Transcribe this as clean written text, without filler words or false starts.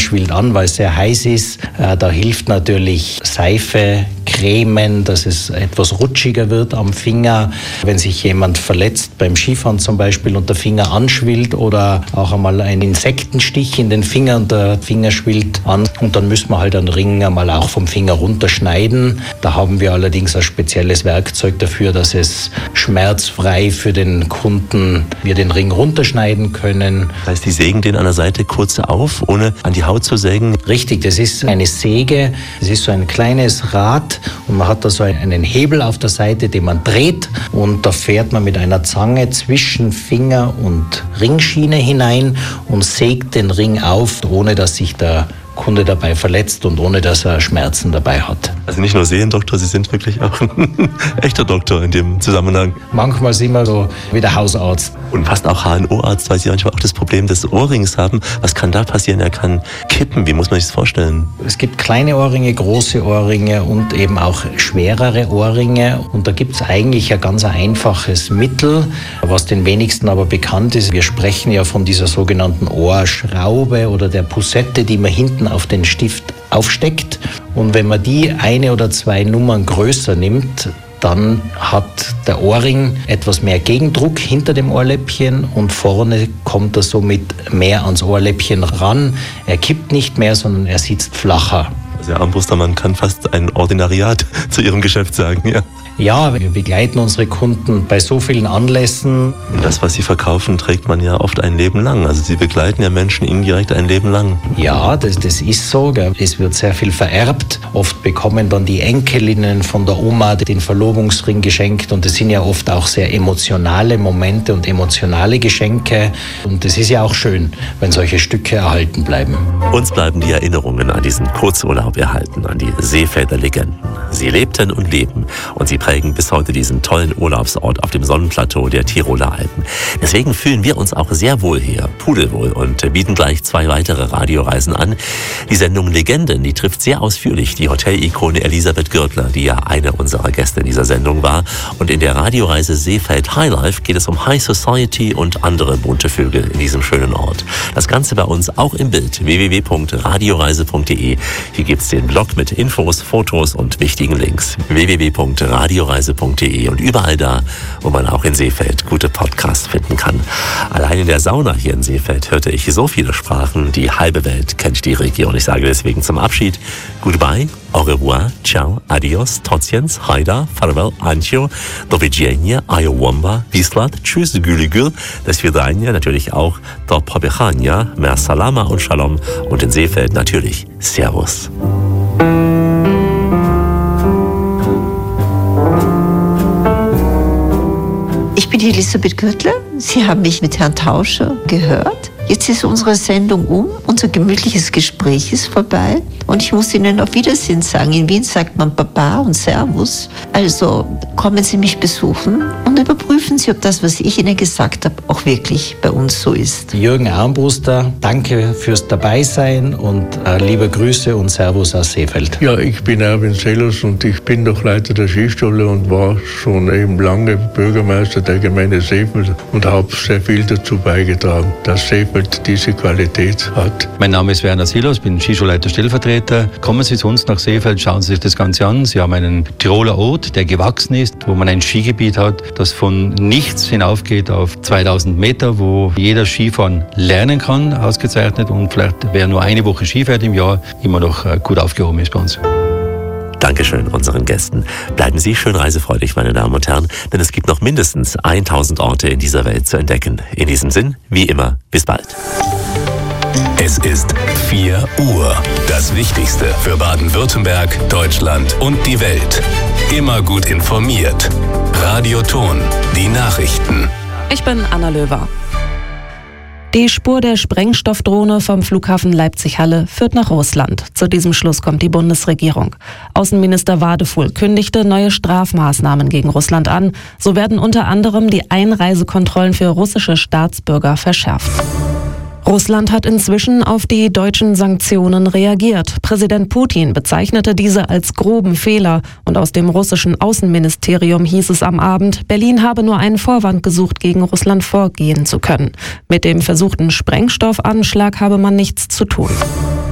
schwillt an, weil es sehr heiß ist. Da hilft natürlich Seife, Cremen, dass es etwas rutschiger wird am Finger. Wenn sich jemand verletzt beim Skifahren zum Beispiel und der Finger anschwillt oder auch einmal ein Insektenstich in den Finger und der Finger schwillt an und dann müssen wir halt einen Ring einmal auch vom Finger runterschneiden. Da haben wir allerdings ein spezielles Werkzeug dafür, dass es schmerzfrei für den Kunden wir den Ring runterschneiden können. Das heißt, die sägen den an der Seite kurz auf, ohne an die Haut zu sägen? Richtig, das ist eine Säge, das ist so ein kleines Rad und man hat da so einen Hebel auf der Seite, den man dreht und da fährt man mit einer Zange zwischen Finger und Ringschiene hinein und sägt den Ring auf, ohne dass sich der Kunde dabei verletzt und ohne dass er Schmerzen dabei hat. Also nicht nur Seriendoktor, Sie sind wirklich auch ein echter Doktor in dem Zusammenhang. Manchmal sind wir so wie der Hausarzt. Und fast auch HNO-Arzt, weil Sie manchmal auch das Problem des Ohrrings haben. Was kann da passieren? Er kann kippen. Wie muss man sich das vorstellen? Es gibt kleine Ohrringe, große Ohrringe und eben auch schwerere Ohrringe. Und da gibt es eigentlich ein ganz einfaches Mittel, was den wenigsten aber bekannt ist. Wir sprechen ja von dieser sogenannten Ohrschraube oder der Poussette, die man hinten auf den Stift aufsteckt. Und wenn man die eine oder zwei Nummern größer nimmt, dann hat der Ohrring etwas mehr Gegendruck hinter dem Ohrläppchen und vorne kommt er somit mehr ans Ohrläppchen ran. Er kippt nicht mehr, sondern er sitzt flacher. Also Herr Armbruster, kann fast ein Ordinariat zu Ihrem Geschäft sagen, ja. Ja, wir begleiten unsere Kunden bei so vielen Anlässen. Das, was Sie verkaufen, trägt man ja oft ein Leben lang. Also Sie begleiten ja Menschen indirekt ein Leben lang. Ja, das ist so. Es wird sehr viel vererbt. Oft bekommen dann die Enkelinnen von der Oma den Verlobungsring geschenkt. Und das sind ja oft auch sehr emotionale Momente und emotionale Geschenke. Und es ist ja auch schön, wenn solche Stücke erhalten bleiben. Uns bleiben die Erinnerungen an diesen Kurzurlaub erhalten, an die Seefelder Legenden. Sie lebten und leben und sie prägen bis heute diesen tollen Urlaubsort auf dem Sonnenplateau der Tiroler Alpen. Deswegen fühlen wir uns auch sehr wohl hier, pudelwohl, und bieten gleich 2 weitere Radioreisen an. Die Sendung Legenden, die trifft sehr ausführlich die Hotelikone Elisabeth Gürtler, die ja eine unserer Gäste in dieser Sendung war. Und in der Radioreise Seefeld Highlife geht es um High Society und andere bunte Vögel in diesem schönen Ort. Das Ganze bei uns auch im Bild, www.radioreise.de. Hier gibt's den Blog mit Infos, Fotos und wichtigen Links. www.radioreise.de und überall da, wo man auch in Seefeld gute Podcasts finden kann. Allein in der Sauna hier in Seefeld hörte ich so viele Sprachen, die halbe Welt kennt die Region. Ich sage deswegen zum Abschied Goodbye, au revoir, ciao, adios, tociens, haida, farewell, ancio, do widzenia, ayowamba, wislat, tschüss, güligül, das Vidania, natürlich auch do pobechania, mer salama und shalom und in Seefeld natürlich Servus. Ich bin Elisabeth Gürtler. Sie haben mich mit Herrn Tauscher gehört. Jetzt ist unsere Sendung unser gemütliches Gespräch ist vorbei und ich muss Ihnen auf Wiedersehen sagen. In Wien sagt man Baba und Servus. Also kommen Sie mich besuchen und überprüfen Sie, ob das, was ich Ihnen gesagt habe, auch wirklich bei uns so ist. Jürgen Armbruster, danke fürs Dabeisein und liebe Grüße und Servus aus Seefeld. Ja, ich bin Erwin Sellers und ich bin doch Leiter der Skischule und war schon eben lange Bürgermeister der Gemeinde Seefeld und habe sehr viel dazu beigetragen, dass Seefeld diese Qualität hat. Mein Name ist Werner Silos, bin Skischulleiter Stellvertreter. Kommen Sie zu uns nach Seefeld, schauen Sie sich das Ganze an. Sie haben einen Tiroler Ort, der gewachsen ist, wo man ein Skigebiet hat, das von nichts hinaufgeht auf 2000 Meter, wo jeder Skifahren lernen kann, ausgezeichnet, und vielleicht wer nur eine Woche Ski fährt im Jahr, immer noch gut aufgehoben ist bei uns. Dankeschön unseren Gästen. Bleiben Sie schön reisefreudig, meine Damen und Herren, denn es gibt noch mindestens 1000 Orte in dieser Welt zu entdecken. In diesem Sinn, wie immer, bis bald. Es ist 4 Uhr. Das Wichtigste für Baden-Württemberg, Deutschland und die Welt. Immer gut informiert. Radioton, die Nachrichten. Ich bin Anna Löwer. Die Spur der Sprengstoffdrohne vom Flughafen Leipzig-Halle führt nach Russland. Zu diesem Schluss kommt die Bundesregierung. Außenminister Wadefuhl kündigte neue Strafmaßnahmen gegen Russland an. So werden unter anderem die Einreisekontrollen für russische Staatsbürger verschärft. Russland hat inzwischen auf die deutschen Sanktionen reagiert. Präsident Putin bezeichnete diese als groben Fehler und aus dem russischen Außenministerium hieß es am Abend, Berlin habe nur einen Vorwand gesucht, gegen Russland vorgehen zu können. Mit dem versuchten Sprengstoffanschlag habe man nichts zu tun.